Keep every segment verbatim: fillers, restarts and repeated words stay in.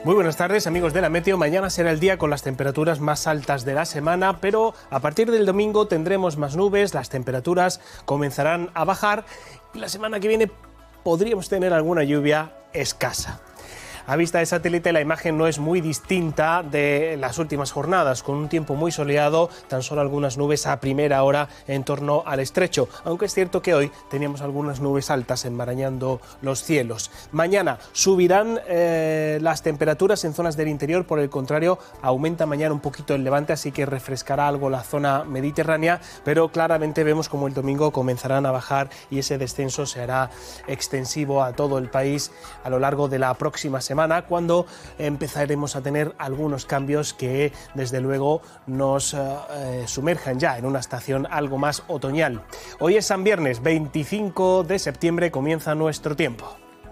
Muy buenas tardes, amigos de la Meteo. Mañana será el día con las temperaturas más altas de la semana, pero a partir del domingo tendremos más nubes, las temperaturas comenzarán a bajar y la semana que viene podríamos tener alguna lluvia escasa. A vista de satélite la imagen no es muy distinta de las últimas jornadas, con un tiempo muy soleado, tan solo algunas nubes a primera hora en torno al estrecho, aunque es cierto que hoy teníamos algunas nubes altas enmarañando los cielos. Mañana subirán eh, las temperaturas en zonas del interior, por el contrario, aumenta mañana un poquito el levante, así que refrescará algo la zona mediterránea, pero claramente vemos como el domingo comenzarán a bajar y ese descenso se hará extensivo a todo el país a lo largo de la próxima semana. semana cuando empezaremos a tener algunos cambios que desde luego nos eh, sumerjan ya en una estación algo más otoñal. Hoy es San Viernes, veinticinco de septiembre, comienza nuestro tiempo.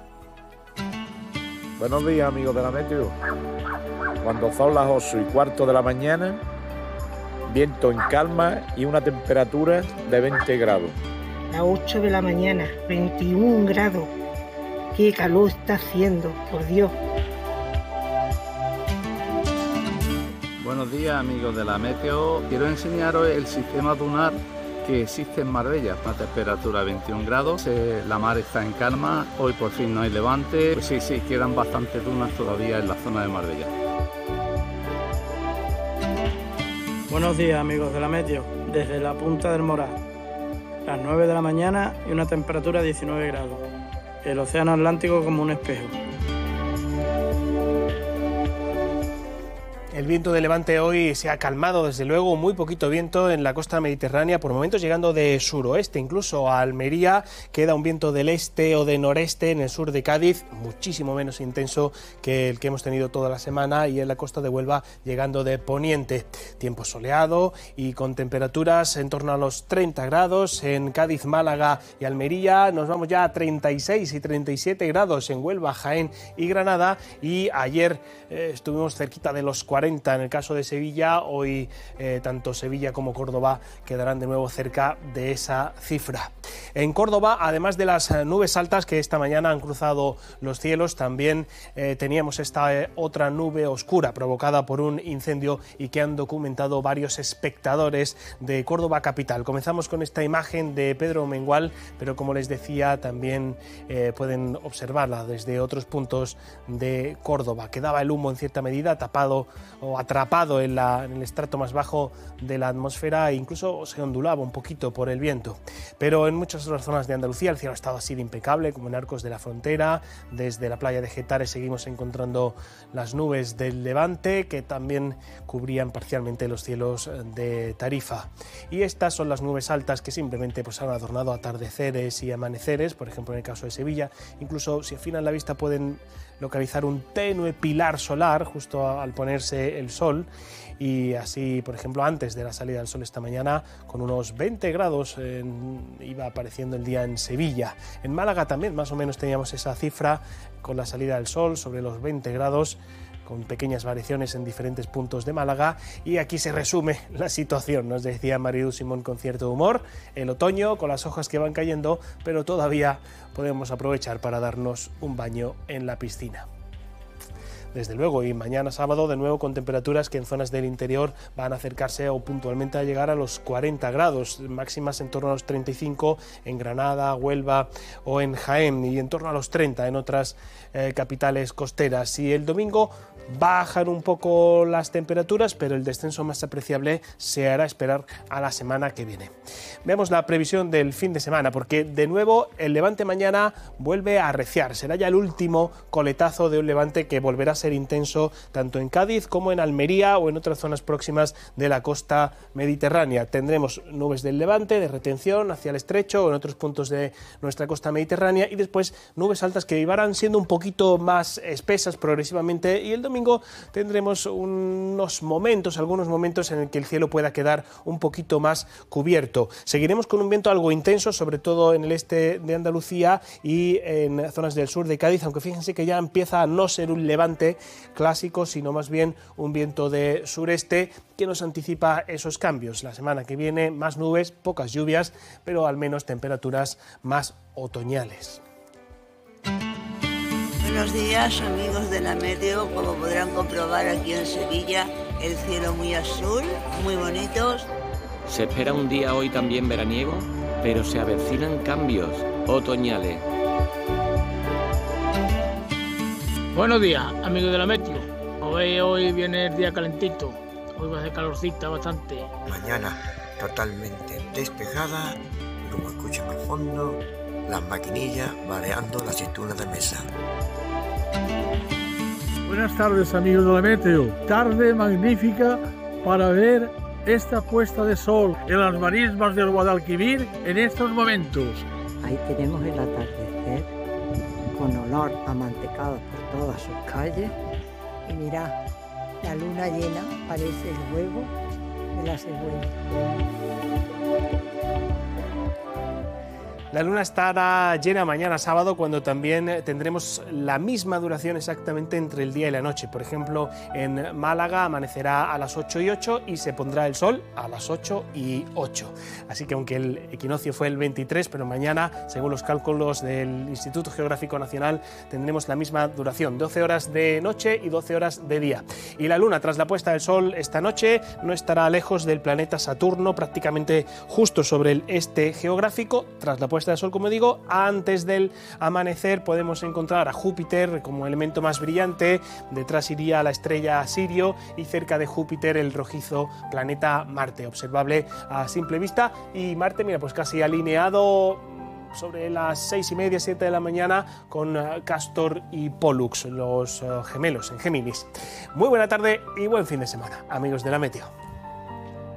Buenos días, amigos de la Meteo. Cuando son las ocho y cuarto de la mañana, viento en calma y una temperatura de veinte grados. Las ocho de la mañana, veintiún grados. ¡Qué calor está haciendo, por Dios! Buenos días, amigos de la Meteo. Quiero enseñaros el sistema dunar que existe en Marbella. Una temperatura de veintiún grados, eh, la mar está en calma, hoy por fin no hay levante. Pues sí, sí, quedan bastantes dunas todavía en la zona de Marbella. Buenos días, amigos de la Meteo, desde la punta del Moral. Las nueve de la mañana y una temperatura de diecinueve grados. El océano Atlántico como un espejo. El viento de levante hoy se ha calmado, desde luego, muy poquito viento en la costa mediterránea, por momentos llegando de suroeste, incluso a Almería. Queda un viento del este o de noreste en el sur de Cádiz, muchísimo menos intenso que el que hemos tenido toda la semana, y en la costa de Huelva llegando de poniente. Tiempo soleado y con temperaturas en torno a los treinta grados en Cádiz, Málaga y Almería. Nos vamos ya a treinta y seis y treinta y siete grados en Huelva, Jaén y Granada, y ayer eh, estuvimos cerquita de los cuarenta en el caso de Sevilla. Hoy eh, tanto Sevilla como Córdoba quedarán de nuevo cerca de esa cifra. En Córdoba, además de las nubes altas que esta mañana han cruzado los cielos, también eh, teníamos esta eh, otra nube oscura provocada por un incendio y que han documentado varios espectadores de Córdoba capital. Comenzamos con esta imagen de Pedro Mengual, pero como les decía, también eh, pueden observarla desde otros puntos de Córdoba. Quedaba el humo en cierta medida tapado o atrapado en, la, en el estrato más bajo de la atmósfera e incluso se ondulaba un poquito por el viento. Pero en muchas otras zonas de Andalucía el cielo ha estado así de impecable, como en Arcos de la Frontera. Desde la playa de Getares seguimos encontrando las nubes del Levante que también cubrían parcialmente los cielos de Tarifa. Y estas son las nubes altas que simplemente pues, han adornado atardeceres y amaneceres, por ejemplo en el caso de Sevilla. Incluso si afinan la vista pueden localizar un tenue pilar solar justo al ponerse el sol, y así, por ejemplo, antes de la salida del sol esta mañana, con unos veinte grados eh, iba apareciendo el día en Sevilla. En Málaga también más o menos teníamos esa cifra con la salida del sol, sobre los veinte grados, con pequeñas variaciones en diferentes puntos de Málaga. Y aquí se resume la situación, nos decía Marilu Simón con cierto humor. El otoño con las hojas que van cayendo, pero todavía podemos aprovechar para darnos un baño en la piscina. Desde luego, y mañana sábado de nuevo con temperaturas que en zonas del interior van a acercarse o puntualmente a llegar a los cuarenta grados, máximas en torno a los treinta y cinco en Granada, Huelva o en Jaén, y en torno a los treinta en otras eh, capitales costeras. Y el domingo bajan un poco las temperaturas, pero el descenso más apreciable se hará esperar a la semana que viene. Veamos la previsión del fin de semana, porque de nuevo el levante mañana vuelve a arreciar. Será ya el último coletazo de un levante que volverá a ser intenso tanto en Cádiz como en Almería o en otras zonas próximas de la costa mediterránea. Tendremos nubes del levante de retención hacia el estrecho o en otros puntos de nuestra costa mediterránea, y después nubes altas que irán siendo un poquito más espesas progresivamente, y el domingo tendremos unos momentos, algunos momentos en el que el cielo pueda quedar un poquito más cubierto. Seguiremos con un viento algo intenso, sobre todo en el este de Andalucía y en zonas del sur de Cádiz, aunque fíjense que ya empieza a no ser un levante clásico, sino más bien un viento de sureste que nos anticipa esos cambios. La semana que viene más nubes, pocas lluvias, pero al menos temperaturas más otoñales. Buenos días, amigos de la Meteo. Como podrán comprobar, aquí en Sevilla el cielo muy azul, muy bonitos. Se espera un día hoy también veraniego, pero se avecinan cambios otoñales. Buenos días, amigos de la Meteo. Hoy, hoy viene el día calentito. Hoy va a hacer calorcita bastante. Mañana totalmente despejada y, como escuchan al fondo, las maquinillas baleando las aceitunas de mesa. Buenas tardes, amigos de la Meteo. Tarde magnífica para ver esta puesta de sol en las marismas del Guadalquivir en estos momentos. Ahí tenemos el atardecer con olor a mantecado por todas sus calles. Y mirad, la luna llena parece el huevo de la cigüeña. La luna estará llena mañana sábado, cuando también tendremos la misma duración exactamente entre el día y la noche. Por ejemplo, en Málaga amanecerá a las ocho y ocho y se pondrá el sol a las ocho y ocho. Así que aunque el equinoccio fue el veintitrés, pero mañana, según los cálculos del Instituto Geográfico Nacional, tendremos la misma duración, doce horas de noche y doce horas de día. Y la luna, tras la puesta del sol esta noche, no estará lejos del planeta Saturno, prácticamente justo sobre el este geográfico. Tras la puesta de sol, como digo, antes del amanecer podemos encontrar a Júpiter como elemento más brillante, detrás iría la estrella Sirio y cerca de Júpiter el rojizo planeta Marte, observable a simple vista. Y Marte, mira, pues casi alineado sobre las seis y media, siete de la mañana con Castor y Pollux, los gemelos en Géminis. Muy buena tarde y buen fin de semana, amigos de la Meteo.